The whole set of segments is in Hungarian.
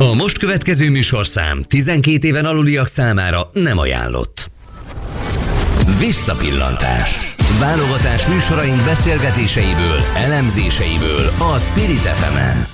A most következő műsorszám 12 éven aluliak számára nem ajánlott. Visszapillantás. Válogatás műsoraink beszélgetéseiből, elemzéseiből a Spirit FM-en.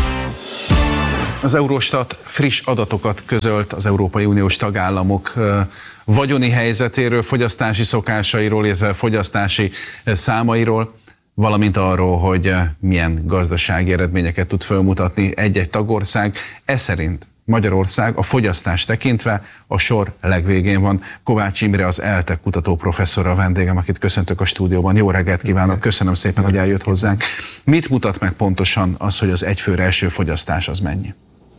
Az Eurostat friss adatokat közölt az Európai Uniós tagállamok vagyoni helyzetéről, fogyasztási szokásairól, illetve fogyasztási számairól, valamint arról, hogy milyen gazdasági eredményeket tud felmutatni egy-egy tagország. Ez szerint Magyarország a fogyasztást tekintve a sor legvégén van. Kovács Imre, az ELTE kutató professzor a vendégem, akit köszöntök a stúdióban. Jó reggelt kívánok, köszönöm szépen, hogy eljött hozzánk. Mit mutat meg pontosan az, hogy az egyfőre eső fogyasztás az mennyi?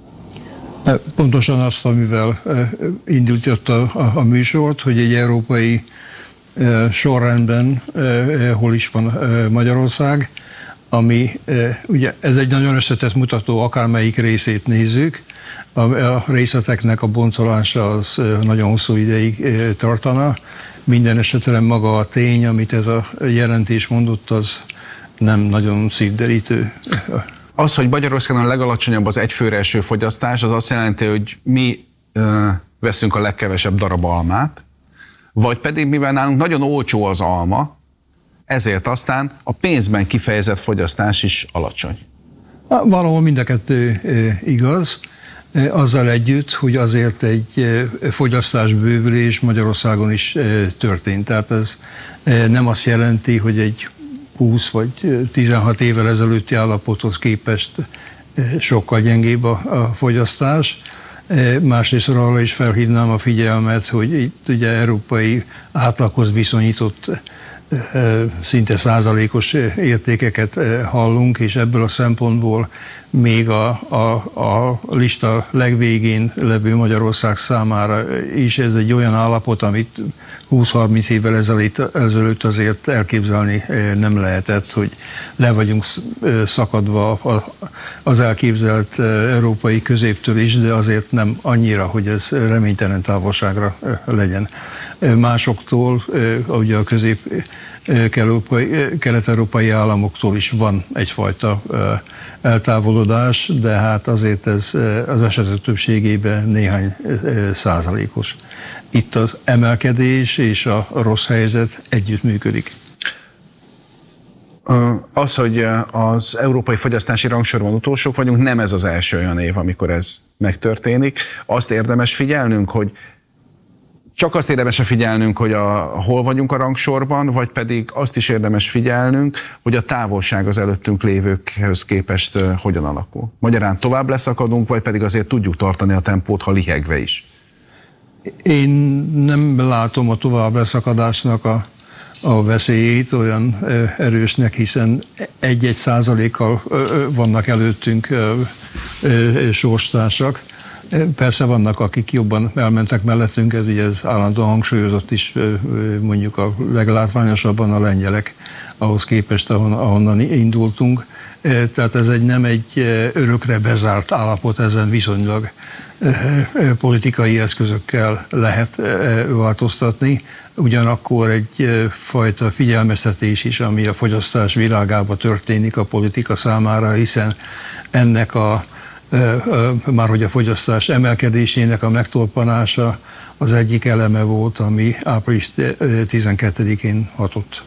Pontosan azt, amivel indította a műsort, hogy egy európai sorrendben hol is van Magyarország, ami ugye ez egy nagyon összetett mutató, akármelyik részét nézzük. A részleteknek a boncolása az nagyon hosszú ideig tartana. Minden esetre maga a tény, amit ez a jelentés mondott, az nem nagyon szívderítő. Az, hogy Magyarországon a legalacsonyabb az egyfőre eső fogyasztás, az azt jelenti, hogy mi veszünk a legkevesebb darab almát, vagy pedig mivel nálunk nagyon olcsó az alma, ezért aztán a pénzben kifejezett fogyasztás is alacsony. Valahol mind a kettő igaz, azzal együtt, hogy azért egy fogyasztásbővülés Magyarországon is történt. Tehát ez nem azt jelenti, hogy egy 20 vagy 16 évvel ezelőtti állapothoz képest sokkal gyengébb a fogyasztás. Másrészt arra is felhívnám a figyelmet, hogy itt ugye európai átlaghoz viszonyított szinte százalékos értékeket hallunk, és ebből a szempontból még a lista legvégén levő Magyarország számára is ez egy olyan állapot, amit 20-30 évvel ezelőtt azért elképzelni nem lehetett, hogy le vagyunk szakadva az elképzelt európai középtől is, de azért nem annyira, hogy ez reménytelen távolságra legyen. Másoktól, ugye a kelet-európai államoktól is van egyfajta eltávolodás, de hát azért ez az esetek többségében néhány százalékos. Itt az emelkedés és a rossz helyzet együttműködik. Az, hogy az európai fogyasztási rangsorban utolsók vagyunk, nem ez az első olyan év, amikor ez megtörténik. Azt érdemes figyelnünk, hogy csak azt érdemes figyelnünk, hogy hol vagyunk a rangsorban, vagy pedig azt is érdemes figyelnünk, hogy a távolság az előttünk lévőkhöz képest hogyan alakul. Magyarán tovább leszakadunk, vagy pedig azért tudjuk tartani a tempót, ha lihegve is? Én nem látom a tovább leszakadásnak a veszélyét olyan erősnek, hiszen 1-1 százalékkal vannak előttünk sorstársak. Persze vannak, akik jobban elmentek mellettünk, ez ugye ez állandóan hangsúlyozott is, mondjuk a leglátványosabban a lengyelek ahhoz képest, ahonnan indultunk. Tehát ez nem egy örökre bezárt állapot, ezen viszonylag politikai eszközökkel lehet változtatni, ugyanakkor egyfajta figyelmeztetés is, ami a fogyasztás világában történik a politika számára, hiszen ennek már hogy a fogyasztás emelkedésének a megtorpanása az egyik eleme volt, ami április 12-én hatott.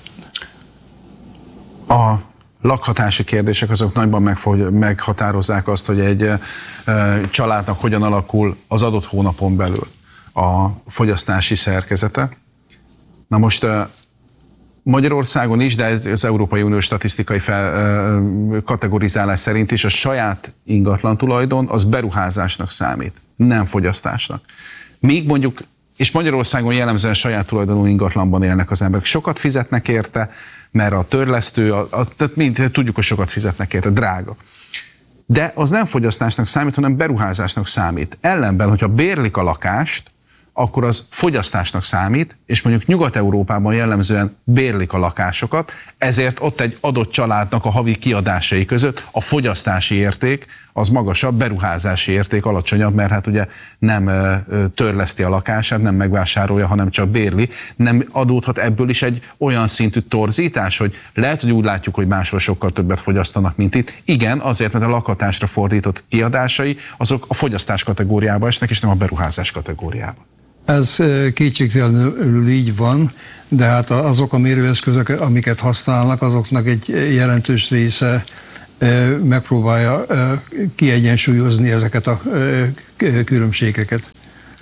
A lakhatási kérdések azok nagyban meghatározzák azt, hogy egy családnak hogyan alakul az adott hónapon belül a fogyasztási szerkezete. Na most Magyarországon is, de az Európai Uniós statisztikai kategorizálás szerint is a saját ingatlan tulajdon az beruházásnak számít, nem fogyasztásnak. Míg mondjuk, és Magyarországon jellemzően saját tulajdonú ingatlanban élnek az emberek, sokat fizetnek érte, mert a törlesztő, tehát mind tudjuk, hogy sokat fizetnek érte, drága. De az nem fogyasztásnak számít, hanem beruházásnak számít. Ellenben, hogyha bérlik a lakást, akkor az fogyasztásnak számít, és mondjuk Nyugat-Európában jellemzően bérlik a lakásokat, ezért ott egy adott családnak a havi kiadásai között a fogyasztási érték az magasabb, beruházási érték alacsonyabb, mert hát ugye nem törleszti a lakását, nem megvásárolja, hanem csak bérli. Nem adódhat ebből is egy olyan szintű torzítás, hogy lehet, hogy úgy látjuk, hogy máshol sokkal többet fogyasztanak, mint itt. Igen, azért, mert a lakhatásra fordított kiadásai azok a fogyasztás kategóriába esnek, és nem a beruházás kategóriába. Ez kétségtelenül így van, de hát azok a mérőeszközök, amiket használnak, azoknak egy jelentős része megpróbálja kiegyensúlyozni ezeket a különbségeket.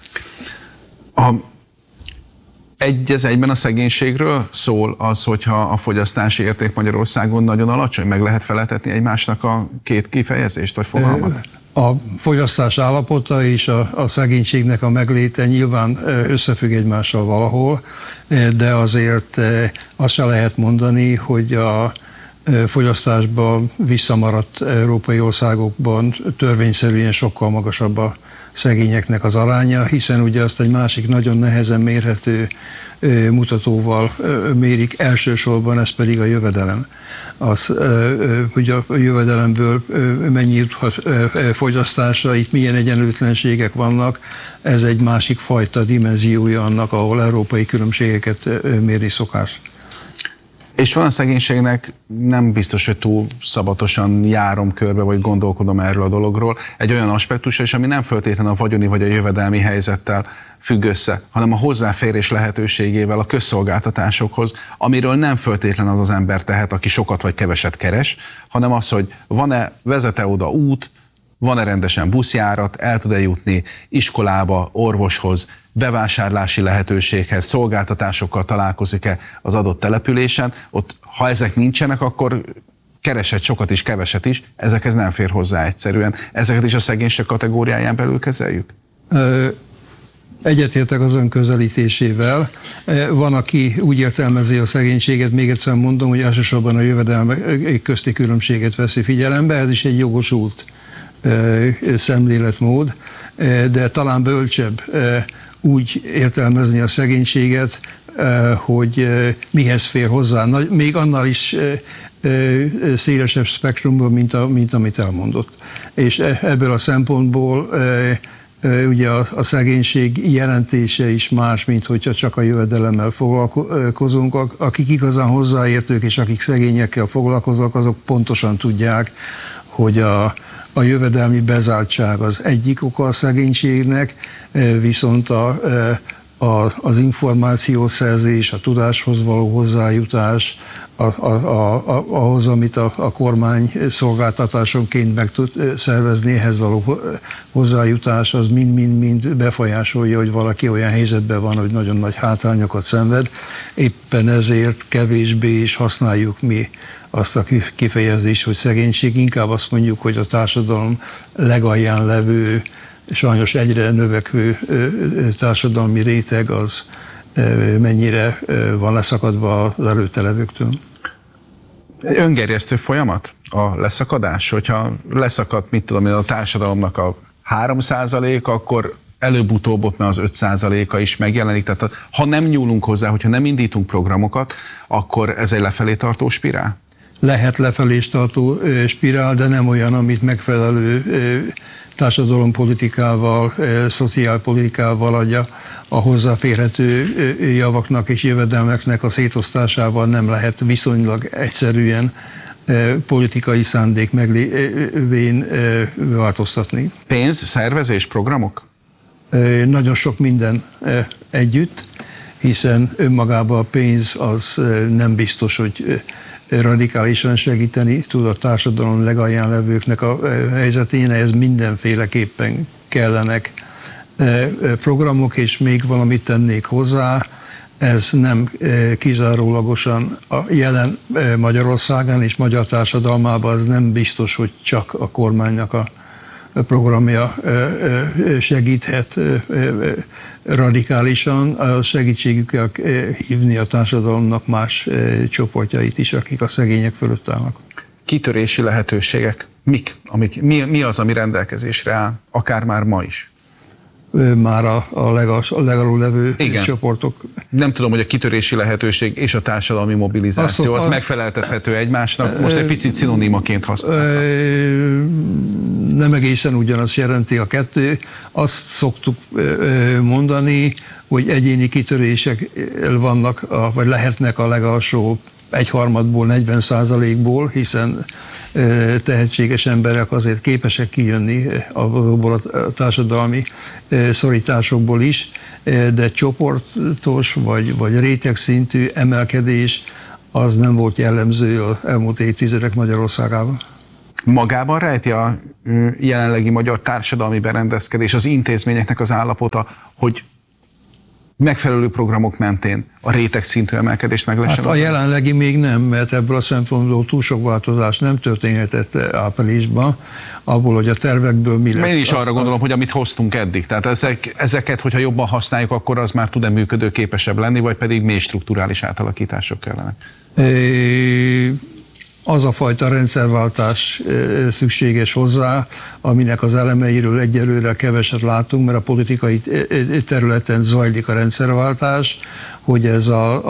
Egy egyben a szegénységről szól az, hogyha a fogyasztási érték Magyarországon nagyon alacsony, meg lehet feleltetni egymásnak a két kifejezést vagy fogalmat? A fogyasztás állapota és a szegénységnek a megléte nyilván összefügg egymással valahol, de azért azt se lehet mondani, hogy a fogyasztásban visszamaradt európai országokban törvényszerűen sokkal magasabb a szegényeknek az aránya, hiszen ugye azt egy másik nagyon nehezen mérhető mutatóval mérik, elsősorban ez pedig a jövedelem. Az, hogy a jövedelemből mennyi juthat fogyasztásra, itt milyen egyenlőtlenségek vannak, ez egy másik fajta dimenziója annak, ahol európai különbségeket mérni szokás. És van a szegénységnek, nem biztos, hogy túl szabatosan járom körbe, vagy gondolkodom erről a dologról, egy olyan aspektusa is, ami nem feltétlenül a vagyoni vagy a jövedelmi helyzettel függ össze, hanem a hozzáférés lehetőségével a közszolgáltatásokhoz, amiről nem feltétlenül az ember tehet, aki sokat vagy keveset keres, hanem az, hogy vezet-e oda út, van-e rendesen buszjárat, el tud-e jutni iskolába, orvoshoz, bevásárlási lehetőséghez, szolgáltatásokkal találkozik-e az adott településen. Ott, ha ezek nincsenek, akkor keresett sokat is, keveset is, ezekhez nem fér hozzá egyszerűen. Ezeket is a szegénység kategóriáján belül kezeljük? Egyetértek az ön közelítésével. Van, aki úgy értelmezi a szegénységet, még egyszer mondom, hogy elsősorban a jövedelmek közti különbséget veszi figyelembe, ez is egy jogosult szemléletmód, de talán bölcsebb úgy értelmezni a szegénységet, hogy mihez fér hozzá, még annál is szélesebb spektrumban, mint amit elmondott. És ebből a szempontból ugye a szegénység jelentése is más, mint hogyha csak a jövedelemmel foglalkozunk. Akik igazán hozzáértők és akik szegényekkel foglalkoznak, azok pontosan tudják, hogy a jövedelmi bezártság az egyik oka a szegénységnek, viszont az információszerzés, a tudáshoz való hozzájutás, ahhoz, amit a kormány szolgáltatásonként meg tud szervezni, ehhez való hozzájutás, az mind befolyásolja, hogy valaki olyan helyzetben van, hogy nagyon nagy hátrányokat szenved. Éppen ezért kevésbé is használjuk mi azt a kifejezést, hogy szegénység, inkább azt mondjuk, hogy a társadalom legalján levő, sajnos egyre növekvő társadalmi réteg az mennyire van leszakadva az előtte levőktől. Öngerjesztő folyamat a leszakadás? Hogyha leszakadt, mit tudom én, a társadalomnak a 3%, akkor előbb-utóbb ott már az 5%-a is megjelenik. Tehát ha nem nyúlunk hozzá, hogyha nem indítunk programokat, akkor ez egy lefelé tartó spirál? Lehet lefelé tartó spirál, de nem olyan, amit megfelelő társadalompolitikával, szociálpolitikával adja, a hozzáférhető javaknak és jövedelmeknek a szétosztásával nem lehet viszonylag egyszerűen politikai szándék meglévén változtatni. Pénz, szervezés, programok? Nagyon sok minden együtt, hiszen önmagában a pénz az nem biztos, hogy radikálisan segíteni tud a társadalom legalján levőknek a helyzetén, ez mindenféleképpen kellenek programok, és még valamit tennék hozzá, ez nem kizárólagosan a jelen Magyarországon és magyar társadalmában, az nem biztos, hogy csak a kormánynak a programja segíthet radikálisan, a segítségükkel hívni a társadalomnak más csoportjait is, akik a szegények fölött állnak. Kitörési lehetőségek mik? Mi az, ami rendelkezésre áll, akár már ma is? már a legalul levő csoportok. Nem tudom, hogy a kitörési lehetőség és a társadalmi mobilizáció az megfeleltethető egymásnak, most egy picit szinonimaként használtam. Nem egészen ugyanazt jelenti a kettő. Azt szoktuk mondani, hogy egyéni kitörések vannak, vagy lehetnek a legalsó 1/3-ból, 40%-ból, hiszen tehetséges emberek azért képesek kijönni abból a társadalmi szorításokból is, de csoportos vagy rétegszintű emelkedés az nem volt jellemző az elmúlt évtizedek Magyarországában. Magában rejti a jelenlegi magyar társadalmi berendezkedés, az intézményeknek az állapota, hogy megfelelő programok mentén a rétegszintű emelkedést meg lehessen? Hát a jelenlegi még nem, mert ebből a szempontból túl sok változás nem történhetett áprilisban, abból, hogy a tervekből mi lesz. Én is arra gondolom, hogy amit hoztunk eddig, tehát ezeket, hogyha jobban használjuk, akkor az már tud-e működőképesebb lenni, vagy pedig mély strukturális átalakítások kellenek? Az a fajta rendszerváltás szükséges hozzá, aminek az elemeiről egyelőre keveset látunk, mert a politikai területen zajlik a rendszerváltás, hogy ez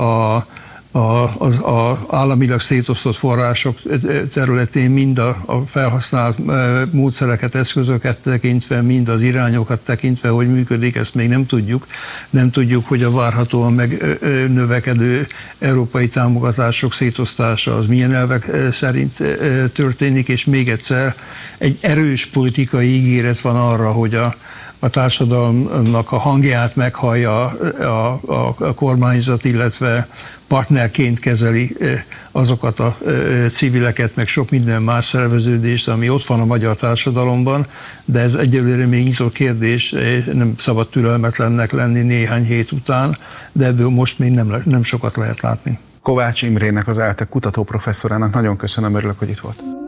az államilag szétosztott források területén mind a felhasznált módszereket, eszközöket tekintve, mind az irányokat tekintve, hogy működik, ezt még nem tudjuk. Nem tudjuk, hogy a várhatóan megnövekedő európai támogatások szétosztása az milyen elvek szerint történik, és még egyszer egy erős politikai ígéret van arra, hogy a társadalomnak a hangját meghallja a kormányzat, illetve partnerként kezeli azokat a civileket, meg sok minden más szerveződést, ami ott van a magyar társadalomban, de ez egyelőre még nyitott kérdés, nem szabad türelmetlennek lenni néhány hét után, de ebből most még nem sokat lehet látni. Kovács Imrének, az ELTE kutatóprofesszorának nagyon köszönöm, örülök, hogy itt volt.